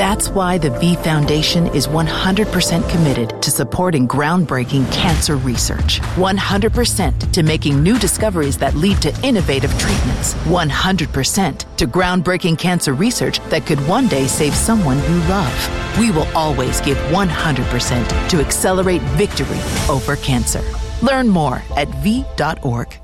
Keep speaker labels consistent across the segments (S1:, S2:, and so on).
S1: That's why the V Foundation is 100% committed to supporting groundbreaking cancer research. 100% to making new discoveries that lead to innovative treatments. 100% to groundbreaking cancer research that could one day save someone you love. We will always give 100% to accelerate victory over cancer. Learn more at V.org.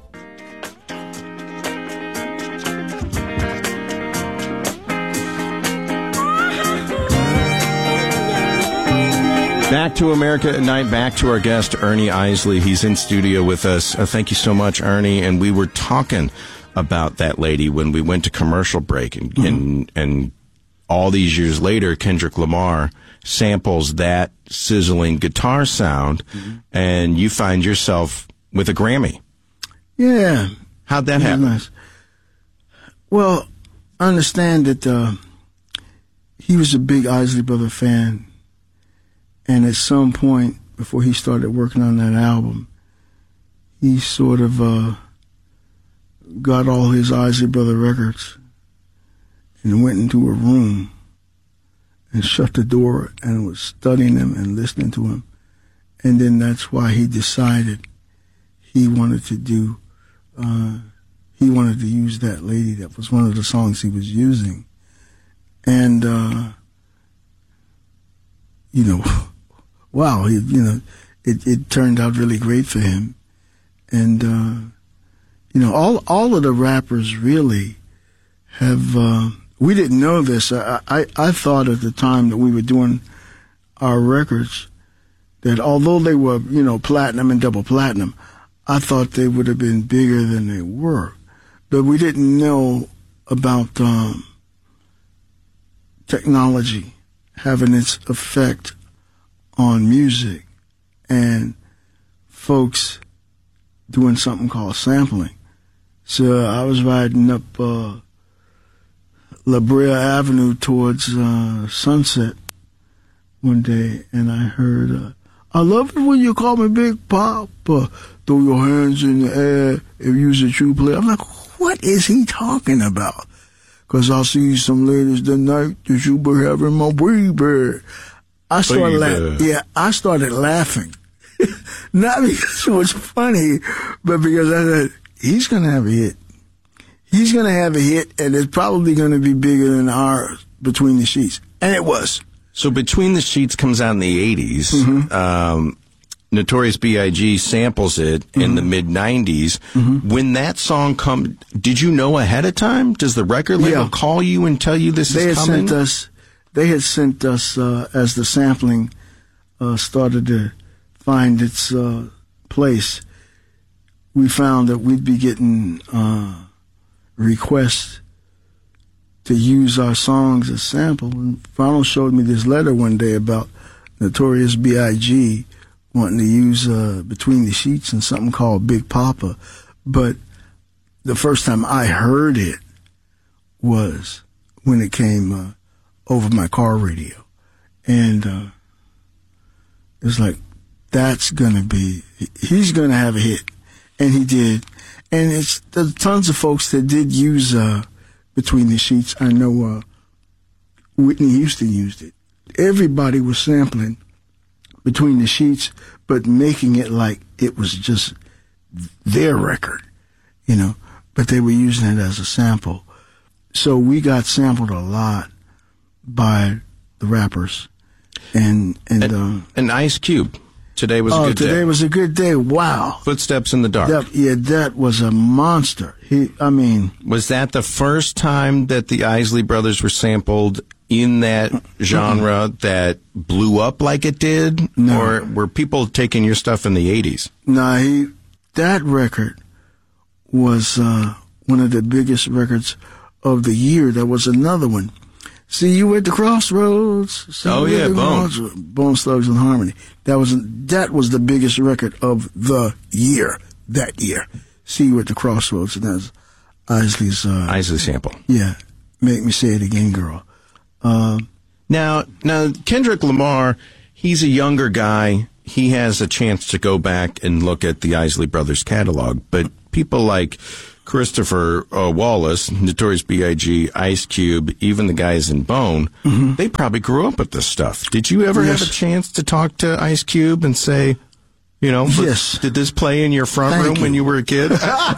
S2: Back to America at Night, back to our guest, Ernie Isley. He's in studio with us. Thank you so much, Ernie. And we were talking about that lady when we went to commercial break. And all these years later, Kendrick Lamar samples that sizzling guitar sound, and you find yourself with a Grammy.
S3: Yeah.
S2: How'd that happen?
S3: Nice. Well, I understand that he was a big Isley Brother fan. And at some point, before he started working on that album, he sort of got all his Isley Brother records and went into a room and shut the door and was studying them and listening to him. And then that's why he decided he wanted to do, he wanted to use That Lady. That was one of the songs he was using. And, wow, it turned out really great for him. And, all of the rappers really have, we didn't know this. I thought at the time that we were doing our records that although they were, platinum and double platinum, I thought they would have been bigger than they were. But we didn't know about technology having its effect on music and folks doing something called sampling. So I was riding up La Brea Avenue towards Sunset one day, and I heard, I love it when you call me Big Papa. Throw your hands in the air if you's a true player. I'm like, what is he talking about? Because I see some ladies tonight that you be having my baby. I started laughing. Yeah, I started laughing. Not because it was funny, but because I said, he's going to have a hit. He's going to have a hit, and it's probably going to be bigger than ours, Between the Sheets. And it was.
S2: So Between the Sheets comes out in the 80s. Notorious B.I.G. samples it in the mid-90s. When that song did you know ahead of time? Does the record label call you and tell you this is coming?
S3: They had sent us, as the sampling started to find its place, we found that we'd be getting requests to use our songs as sample. And Ronald showed me this letter one day about Notorious B.I.G. wanting to use Between the Sheets and something called Big Papa. But the first time I heard it was when it came over my car radio. And it was like, he's going to have a hit. And he did. And there's tons of folks that did use Between the Sheets. I know Whitney Houston used it. Everybody was sampling Between the Sheets, but making it like it was just their record, but they were using it as a sample. So we got sampled a lot by the rappers. And
S2: Ice Cube. Today was a good day.
S3: Today was a good day. Wow.
S2: Footsteps in the Dark.
S3: That was a monster.
S2: Was that the first time that the Isley Brothers were sampled in that genre that blew up like it did?
S3: No.
S2: Or were people taking your stuff in the 80s?
S3: No, that record was one of the biggest records of the year. There was another one. See You at the Crossroads. Bone Thugs and Harmony. That was the biggest record of the year, that year. See You at the Crossroads. And that's Isley's
S2: Isley sample.
S3: Yeah. Make Me Say It Again, Girl.
S2: Now Kendrick Lamar, he's a younger guy. He has a chance to go back and look at the Isley Brothers catalog, but people like Christopher Wallace, Notorious B.I.G., Ice Cube, even the guys in Bone, they probably grew up with this stuff. Did you ever have a chance to talk to Ice Cube and say, you know,
S3: yes,
S2: did this play in your front room when you were a kid?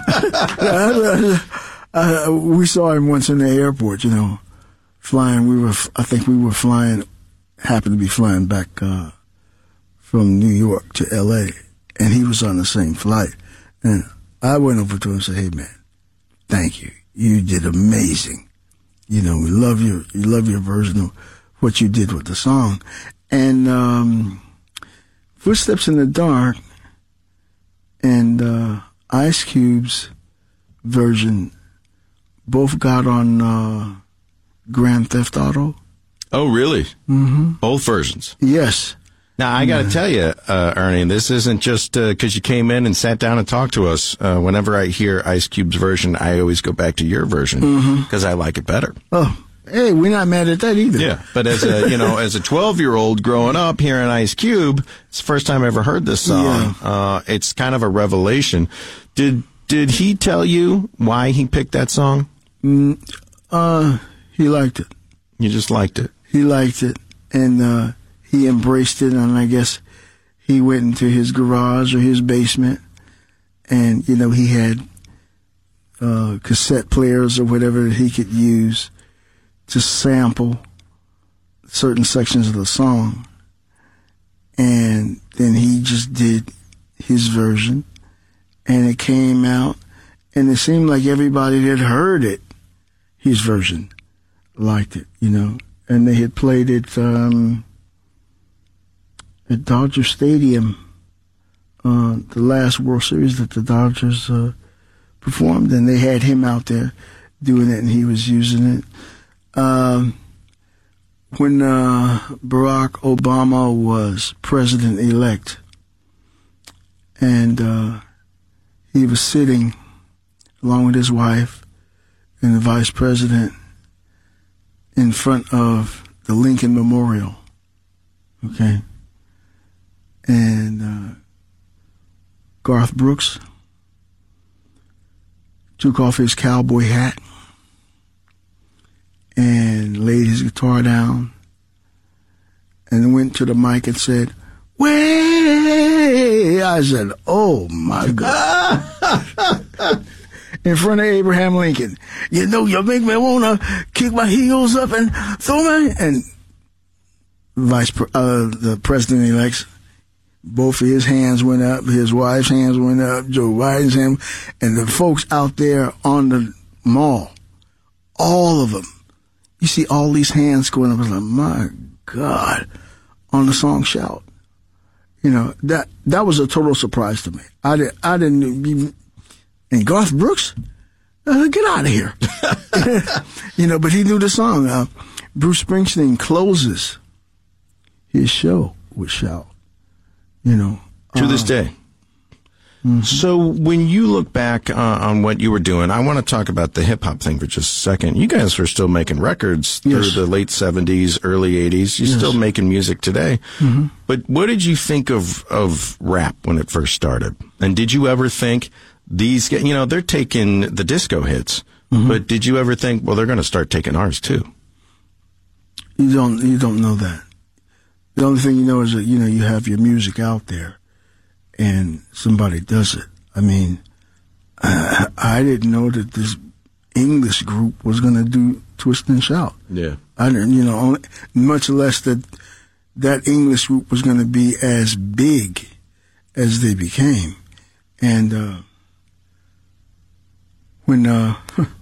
S3: We saw him once in the airport, you know, flying. I think we were flying, happened to be flying back from New York to L.A., and he was on the same flight. And I went over to him and said, "Hey, man, thank you. You did amazing. You know, we love your version of what you did with the song." And Footsteps in the Dark and Ice Cube's version both got on Grand Theft Auto.
S2: Oh, really?
S3: Mm-hmm.
S2: Both versions?
S3: Yes.
S2: Now, I got to tell you, Ernie, this isn't just because you came in and sat down and talked to us. Whenever I hear Ice Cube's version, I always go back to your version because I like it better.
S3: Oh, hey, we're not mad at that either.
S2: Yeah, but as a 12-year-old growing up hearing Ice Cube, it's the first time I ever heard this song. Yeah. It's kind of a revelation. Did he tell you why he picked that song?
S3: He liked it.
S2: You just liked it.
S3: He liked it, and he embraced it, and I guess he went into his garage or his basement, and, you know, he had cassette players or whatever that he could use to sample certain sections of the song. And then he just did his version, and it came out, and it seemed like everybody that heard it, his version, liked it, you know. And they had played it at Dodger Stadium, the last World Series that the Dodgers performed, and they had him out there doing it, and he was using it. When Barack Obama was president-elect, and he was sitting along with his wife and the vice president in front of the Lincoln Memorial, okay? And Garth Brooks took off his cowboy hat and laid his guitar down and went to the mic and said, "Way!" I said, "Oh, my God." In front of Abraham Lincoln. "You know, you make me want to kick my heels up and throw my..." And the president-elect, both of his hands went up, his wife's hands went up, Joe Biden's hand, and the folks out there on the mall, all of them, you see all these hands going up. I was like, my God, on the song Shout. You know, that was a total surprise to me. I didn't. And Garth Brooks, get out of here. You know, but he knew the song. Bruce Springsteen closes his show with Shout. You know,
S2: to this day. Mm-hmm. So when you look back on what you were doing, I want to talk about the hip hop thing for just a second. You guys were still making records through the late 70s, early 80s. You're still making music today. Mm-hmm. But what did you think of rap when it first started? And did you ever think these, you know, they're taking the disco hits, but did you ever think, well, they're going to start taking ours too?
S3: You don't know that. The only thing you know is that, you know, you have your music out there and somebody does it. I mean, I didn't know that this English group was going to do Twist and Shout.
S2: Yeah.
S3: I didn't, you know, much less that English group was going to be as big as they became. And when the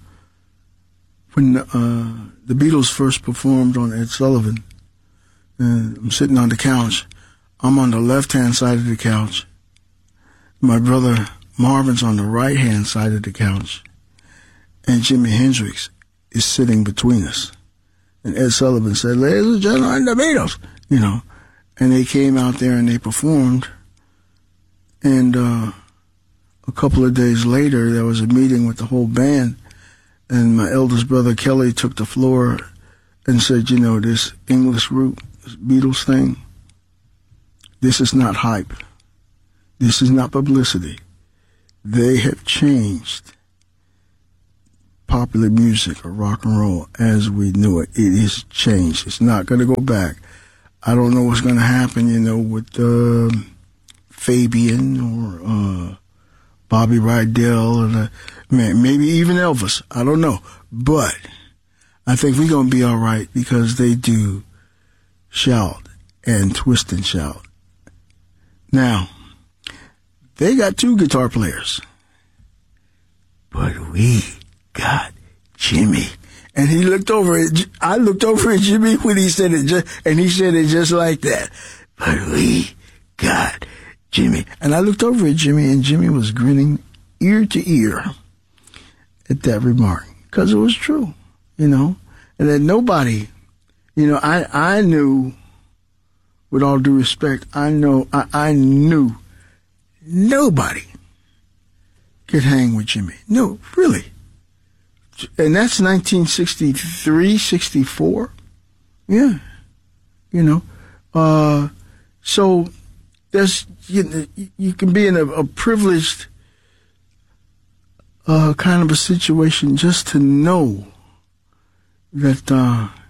S3: Beatles first performed on Ed Sullivan, I'm sitting on the couch. I'm on the left-hand side of the couch. My brother Marvin's on the right-hand side of the couch. And Jimi Hendrix is sitting between us. And Ed Sullivan said, "Ladies and gentlemen, the Beatles," you know. And they came out there and they performed. And a couple of days later, there was a meeting with the whole band. And my eldest brother, Kelly, took the floor and said, "You know, this English group, this Beatles thing, this is not hype. This is not publicity. They have changed popular music or rock and roll as we knew it. It is changed. It's not going to go back. I don't know what's going to happen, with Fabian or Bobby Rydell, maybe even Elvis. I don't know. But I think we're going to be all right because they do shout and twist and shout. Now, they got 2 guitar players. But we got Jimmy. And he looked over at, I looked over at Jimmy when he said it, and he said it just like that. But we got Jimmy. And I looked over at Jimmy, and Jimmy was grinning ear to ear at that remark. Because it was true, And that nobody, I knew, with all due respect, I knew nobody could hang with Jimmy. No, really. And that's 1963, 64. Yeah. So there's, you can be in a privileged kind of a situation just to know that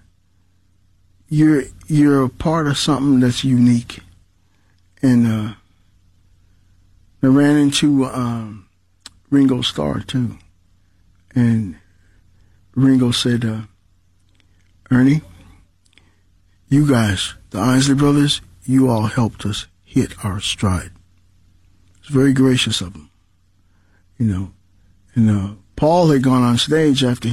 S3: you're a part of something that's unique. And I ran into Ringo Starr too, and Ringo said, Ernie, you guys, the Isley Brothers, you all helped us hit our stride. It's very gracious of them, And Paul had gone on stage after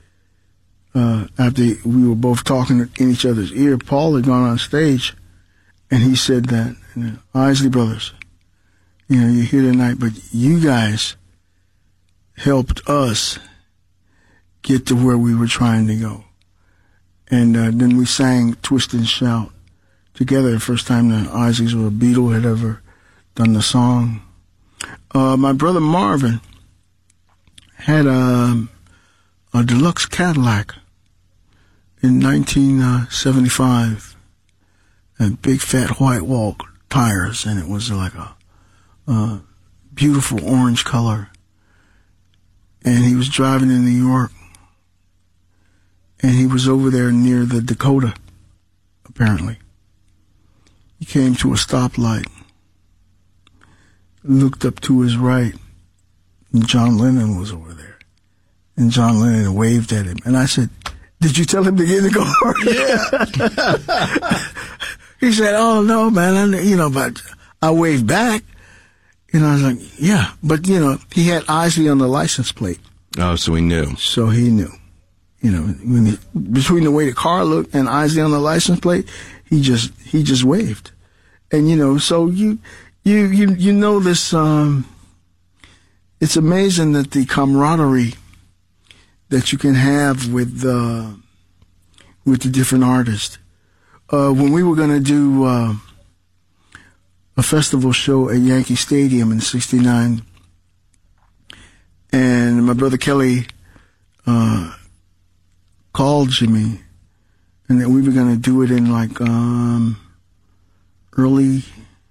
S3: we were both talking in each other's ear. Paul had gone on stage, and he said that, Isley Brothers, you're here tonight, but you guys helped us get to where we were trying to go. And then we sang Twist and Shout together, the first time the Isleys or a Beatle had ever done the song. My brother Marvin had a deluxe Cadillac in 1975, and big fat white wall tires, and it was like a beautiful orange color. And he was driving in New York, and he was over there near the Dakota, apparently. He came to a stoplight, looked up to his right, and John Lennon was over there. And John Lennon waved at him. And I said, did you tell him to get in the car? Yeah. He said, oh, no, man, but I waved back. And I was like, yeah. But, he had Isley on the license plate.
S2: Oh, so he knew.
S3: So he knew. Between the way the car looked and Isley on the license plate, he just waved. And, so you know this, it's amazing that the camaraderie that you can have with the different artists. When we were going to do a festival show at Yankee Stadium in '69, and my brother Kelly called Jimmy, and that we were going to do it in like early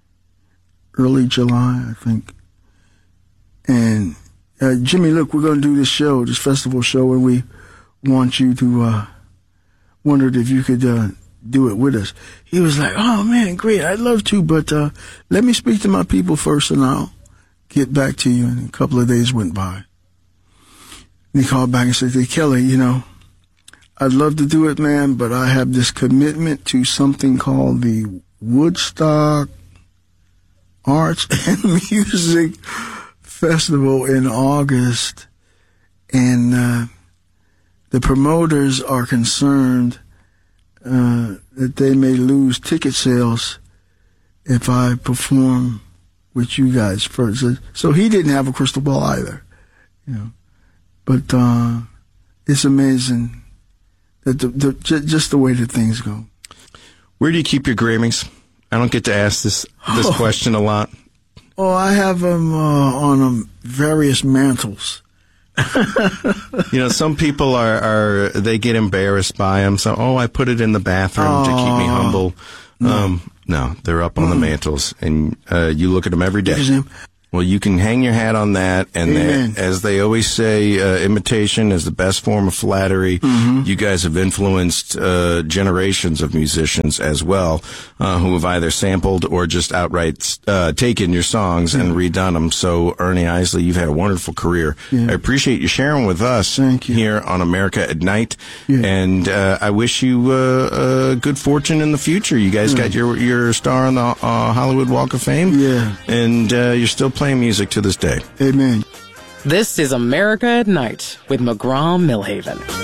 S3: July, I think. And Jimmy, look, we're going to do this show, this festival show, and we want you to wondered if you could do it with us. He was like, oh man, great, I'd love to, but let me speak to my people first, and I'll get back to you. And a couple of days went by. And he called back and said, hey, Kelly, I'd love to do it, man, but I have this commitment to something called the Woodstock Arts and Music Festival in August, and the promoters are concerned that they may lose ticket sales if I perform with you guys first. So he didn't have a crystal ball either, But it's amazing that just the way that things go.
S2: Where do you keep your Grammys? I don't get to ask this question a lot.
S3: Oh, I have them on various mantles.
S2: Some people they get embarrassed by them. So, I put it in the bathroom to keep me humble. No, they're up on the mantles, and you look at them every day. Well, you can hang your hat on that, and as they always say, imitation is the best form of flattery. You guys have influenced generations of musicians as well, who have either sampled or just outright taken your songs and redone them. So, Ernie Isley, you've had a wonderful career. I appreciate you sharing with us here on America at Night, and I wish you good fortune in the future. You guys got your star on the Hollywood Walk of Fame, and you're still playing music to this day.
S3: Amen.
S4: This is America at Night with McGraw Millhaven.